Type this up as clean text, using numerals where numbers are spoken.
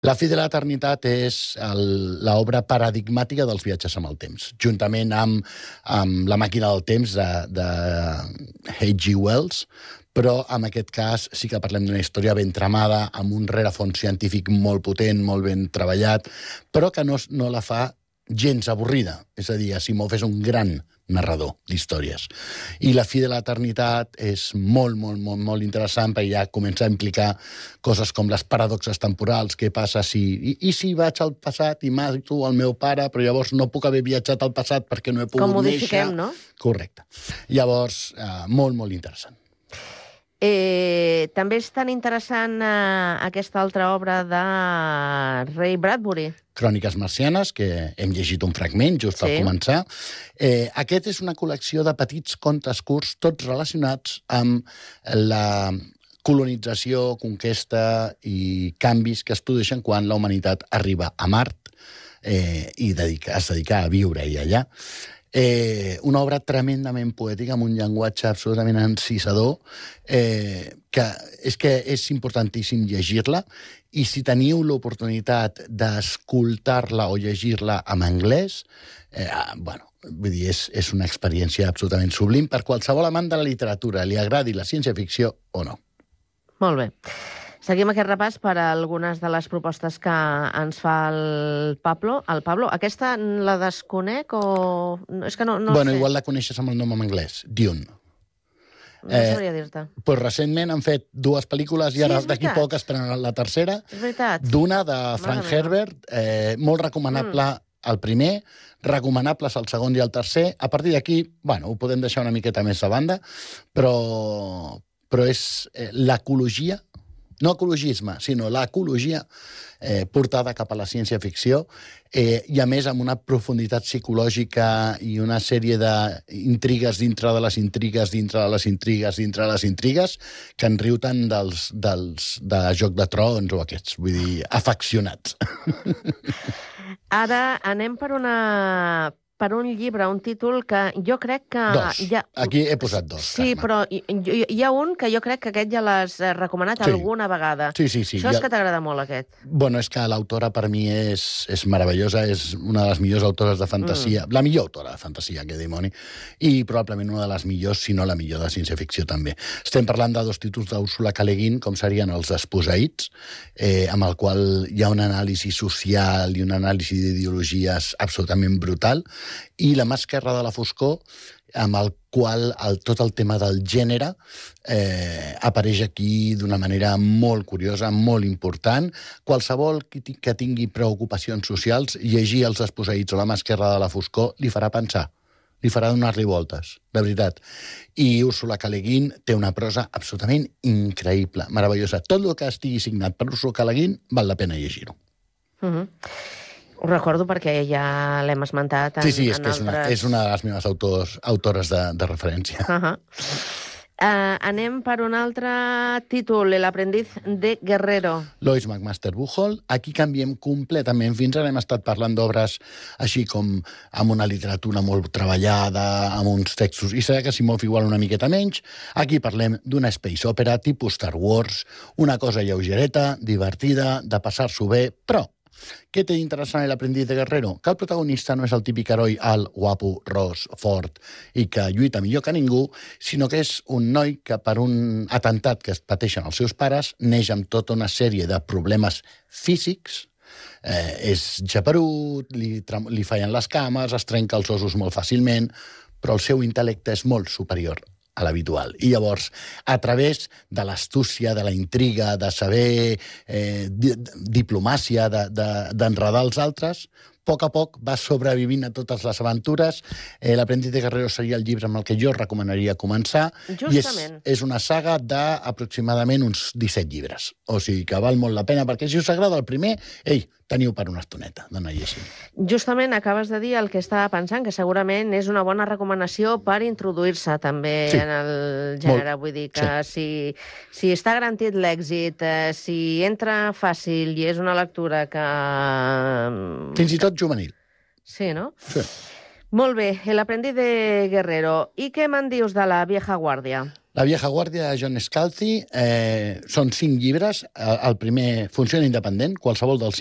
La fi de l'eternitat és l'obra paradigmàtica dels viatges amb el temps, juntament amb La màquina del temps de H.G. Wells, però en aquest cas sí que parlem d'una història ben tramada, amb un rerefons científic molt potent, molt ben treballat, però que no la fa gens avorrida. És a dir, Asimov és un gran narrador d'històries. I La fi de l'eternitat és molt, molt, molt, molt interessant perquè ja comença a implicar coses com les paradoxes temporals, què passa si vaig al passat i mato el meu pare, però llavors no puc haver viatjat al passat perquè no he pogut néixer. Com modifiquem, no? Correcte. Llavors, molt, molt interessant. També és tan interessant aquesta altra obra de Ray Bradbury. Cròniques marcianes, que hem llegit un fragment just al començar. Aquest és una col·lecció de petits contes curts, tots relacionats amb la colonització, conquesta i canvis que es produeixen quan la humanitat arriba a Mart i es dedica a viure-hi allà. Una obra tremendament poètica, amb un llenguatge absolutament encisador, que és importantíssim llegir-la, i si teniu l'oportunitat d'escoltar-la o llegir-la en anglès, vull dir, és una experiència absolutament sublim per qualsevol amant de la literatura, li agradi la ciència-ficció o no. Molt bé. Seguim aquest repàs per a algunes de les propostes que ens fa el Pablo. Aquesta la desconec o... És que no sé. Igual la coneixes amb el nom en anglès, Dune. No sabria dir-te. Pues recentment han fet 2 pel·lícules i ara d'aquí poc esperen la tercera. És veritat. D'una de Frank Herbert, molt recomanable el primer, recomanables el segon i el tercer. A partir d'aquí, ho podem deixar una miqueta més a banda, però és l'ecologia, no ecologisme, sinó l'ecologia portada cap a la ciència-ficció i, a més, amb una profunditat psicològica i una sèrie d'intrigues dintre de les intrigues, dintre de les intrigues, dintre de les intrigues, que en riu tant de Joc de Trons o aquests, vull dir, afeccionats. Ara anem per un llibre, un títol que jo crec que... 2. Aquí he posat 2. Sí, Carme. però hi ha un que jo crec que aquest ja l'has recomanat alguna vegada. Sí. Això és que t'agrada molt, aquest. És que l'autora per mi és meravellosa, és una de les millors autores de fantasia, la millor autora de fantasia, que dimoni, i probablement una de les millors, si no la millor, de ciència-ficció també. Estem parlant de 2 títols d'Úrsula K. Le Guin, com serien Els desposseïts, amb el qual hi ha una anàlisi social i una anàlisi d'ideologies absolutament brutal, i La mà esquerra de la foscor, amb el qual tot el tema del gènere apareix aquí d'una manera molt curiosa, molt important. Qualsevol que tingui preocupacions socials, llegir Els desposseïts o La mà esquerra de la foscor li farà pensar, li farà donar-li voltes, de veritat. I Úrsula K. Le Guin té una prosa absolutament increïble, meravellosa. Tot el que estigui signat per Úrsula K. Le Guin val la pena llegir-ho. Ho recordo perquè ja l'hem esmentat en Sí, és que altres... és una de les meves autores de referència. Anem per un altre títol, El aprendiz de Guerrero. Lois McMaster Buchholz. Aquí canviem completament. Fins ara hem estat parlant d'obres així com amb una literatura molt treballada, amb uns textos, i serà que Asimov igual una miqueta menys. Aquí parlem d'una space opera tipus Star Wars, una cosa lleugereta, divertida, de passar-s'ho bé, però què té d'interessant l'aprendiz de Guerrero? Que el protagonista no és el típic heroi alt, guapo, ros, fort i que lluita millor que ningú, sinó que és un noi que per un atemptat que es pateixen els seus pares neix amb tota una sèrie de problemes físics, és geperut, li fallen les cames, es trenca els ossos molt fàcilment, però el seu intel·lecte és molt superior a l'habitual. I llavors, a través de l'astúcia, de la intriga, de saber diplomàcia, d'enredar els altres, a poc va sobrevivint a totes les aventures. L'aprendiz de Guerrero seria el llibre amb el que jo recomanaria començar. Justament. I és una saga d'aproximadament uns 17 llibres. O sigui que val molt la pena, perquè si us agrada el primer, teniu per una estoneta d'anar llegint. Justament acabes de dir el que estava pensant, que segurament és una bona recomanació per introduir-se també en el gènere. Vull dir que si està garantit l'èxit, si entra fàcil i és una lectura que... Fins i tot juvenil. Sí, no? Sí. Molt bé, El aprendiz de Guerrero. I què me'n dius de La vieja guàrdia? La vieja guàrdia de John Scalzi són 5 llibres. El primer funciona independent, qualsevol dels